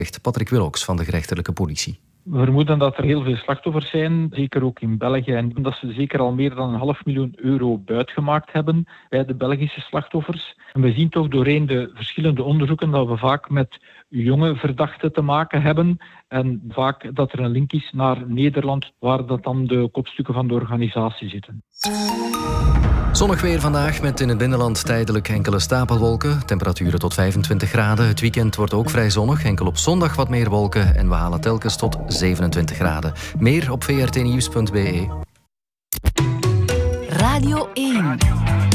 zegt Patrick Willocks van de gerechtelijke politie. We vermoeden dat er heel veel slachtoffers zijn, zeker ook in België. En dat ze zeker al meer dan €500.000 buitgemaakt hebben bij de Belgische slachtoffers. En we zien toch doorheen de verschillende onderzoeken dat we vaak met jonge verdachten te maken hebben. En vaak dat er een link is naar Nederland, waar dat dan de kopstukken van de organisatie zitten. Zonnig weer vandaag met in het binnenland tijdelijk enkele stapelwolken. Temperaturen tot 25 graden. Het weekend wordt ook vrij zonnig. Enkel op zondag wat meer wolken en we halen telkens tot 27 graden. Meer op vrtnieuws.be. Radio 1.